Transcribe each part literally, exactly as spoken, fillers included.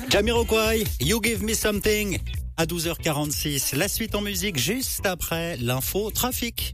Jamiroquai, You Give Me Something, à douze heures quarante-six. La suite en musique juste après l'info trafic.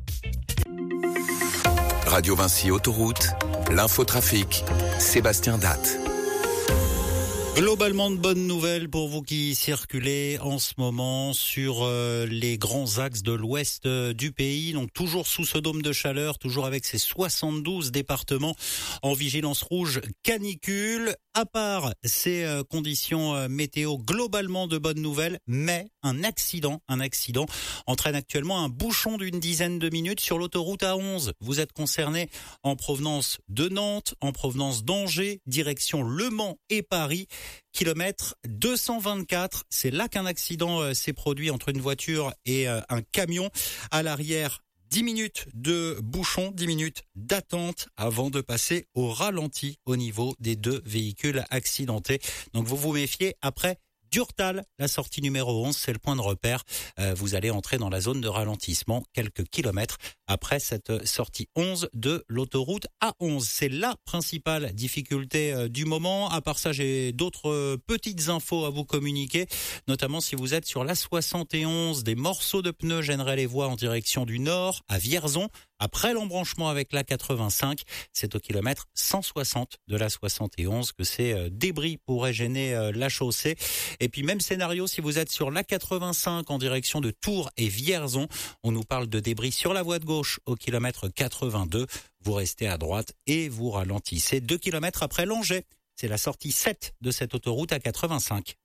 Radio Vinci Autoroute, l'infotrafic, Sébastien Datte. Globalement de bonnes nouvelles pour vous qui circulez en ce moment sur euh, les grands axes de l'ouest euh, du pays. Donc toujours sous ce dôme de chaleur, toujours avec ces soixante-douze départements en vigilance rouge canicule. À part ces euh, conditions euh, météo, globalement de bonnes nouvelles, mais un accident, un accident entraîne actuellement un bouchon d'une dizaine de minutes sur l'autoroute A onze. Vous êtes concerné en provenance de Nantes, en provenance d'Angers, direction Le Mans et Paris. Kilomètre deux cent vingt-quatre, c'est là qu'un accident euh, s'est produit entre une voiture et euh, un camion. À l'arrière, dix minutes de bouchon, dix minutes d'attente avant de passer au ralenti au niveau des deux véhicules accidentés. Donc vous vous méfiez après Durtal, la sortie numéro onze, c'est le point de repère. Euh, vous allez entrer dans la zone de ralentissement quelques kilomètres après cette sortie onze de l'autoroute A onze. C'est la principale difficulté euh, du moment. À part ça, j'ai d'autres euh, petites infos à vous communiquer, notamment si vous êtes sur l'A soixante et onze, des morceaux de pneus gêneraient les voies en direction du nord, à Vierzon. Après l'embranchement avec l'A quatre-vingt-cinq, c'est au kilomètre cent soixante de l'A soixante et onze que ces euh, débris pourraient gêner euh, la chaussée. Et puis même scénario si vous êtes sur l'A quatre-vingt-cinq en direction de Tours et Vierzon. On nous parle de débris sur la voie de gauche au kilomètre quatre-vingt-deux. Vous restez à droite et vous ralentissez deux kilomètres après Langeais. C'est la sortie sept de cette autoroute A quatre-vingt-cinq.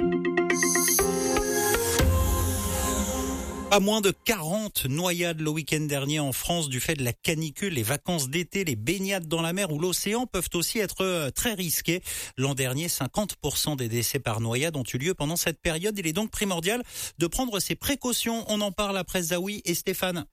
Pas moins de quarante noyades le week-end dernier en France du fait de la canicule. Les vacances d'été, les baignades dans la mer ou l'océan peuvent aussi être très risquées. L'an dernier, cinquante pour cent des décès par noyade ont eu lieu pendant cette période. Il est donc primordial de prendre ses précautions. On en parle après Zawi et Stéphane.